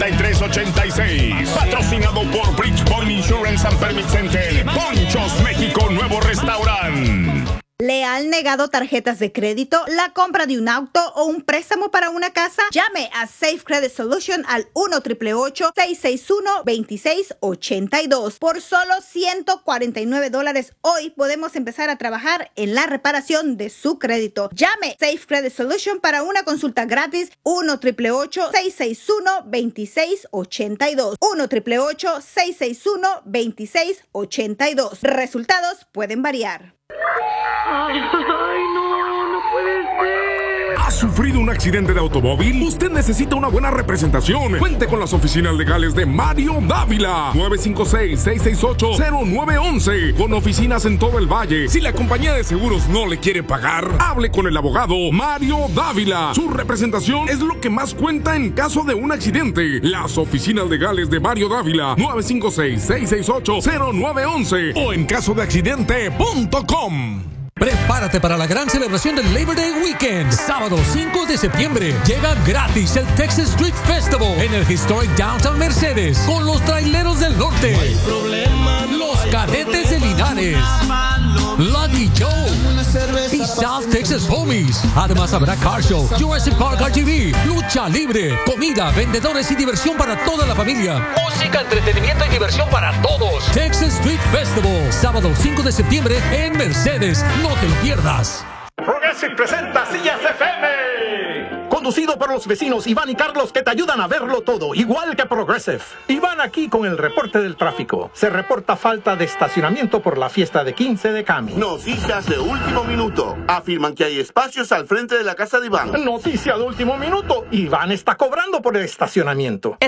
3386, patrocinado por Bridgepoint Insurance and Permit Center, Ponchos México, nuevo restaurante. ¿Le han negado tarjetas de crédito, la compra de un auto o un préstamo para una casa? Llame a Safe Credit Solution al 1-888-661-2682. Por solo $149 hoy podemos empezar a trabajar en la reparación de su crédito. Llame Safe Credit Solution para una consulta gratis. 1-888-661-2682. 1-888-661-2682. Resultados pueden variar. Ay, no puede ser. ¿Ha sufrido un accidente de automóvil? Usted necesita una buena representación. Cuente con las oficinas legales de Mario Dávila. 956-668-0911. Con oficinas en todo el valle. Si la compañía de seguros no le quiere pagar, hable con el abogado Mario Dávila. Su representación es lo que más cuenta en caso de un accidente. Las oficinas legales de Mario Dávila. 956-668-0911 o en caso de accidente.com. Prepárate para la gran celebración del Labor Day Weekend. Sábado 5 de septiembre. Llega gratis el Texas Street Festival en el Historic Downtown Mercedes con los Traileros del Norte, los Cadetes de Linares, Lucky Joe y South Texas Homies. Además habrá car show, Jurassic Park RTV, lucha libre, comida, vendedores y diversión para toda la familia. Música, entretenimiento y diversión para todos. Texas Street Festival, sábado 5 de septiembre en Mercedes. No te lo pierdas. Progressive presenta Sillas FM, conducido por los vecinos Iván y Carlos, que te ayudan a verlo todo, igual que Progressive. Iván aquí con el reporte del tráfico. Se reporta falta de estacionamiento por la fiesta de 15 de Cami. Noticias de último minuto. Afirman que hay espacios al frente de la casa de Iván. Noticia de último minuto. Iván está cobrando por el estacionamiento.